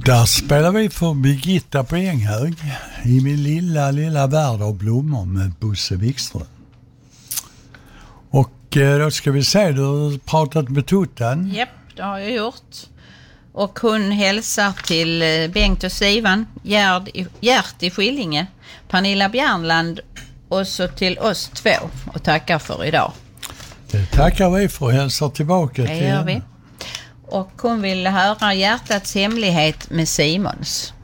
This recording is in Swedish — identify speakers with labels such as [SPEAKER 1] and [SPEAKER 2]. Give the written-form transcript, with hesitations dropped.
[SPEAKER 1] Där spelar vi för Birgitta på Änghög i min lilla värld av blommor med Bosse Wikström. Och då ska vi se, du har pratat med Tuttan.
[SPEAKER 2] Japp, det har jag gjort. Och hon hälsar till Bengt och Sivan, Gert i Skillinge, Pernilla Bjärnland och så till oss två och tackar för idag.
[SPEAKER 1] Det tackar vi för och hälsar tillbaka till.
[SPEAKER 2] Det gör vi. Och hon vill höra Hjärtats hemlighet med Simons.